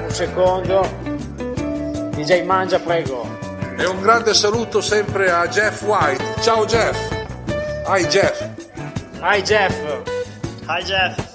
Un secondo. DJ Mangia, prego. E un grande saluto sempre a Jeff White. Ciao Jeff. Hi Jeff. Hi Jeff. Hi Jeff.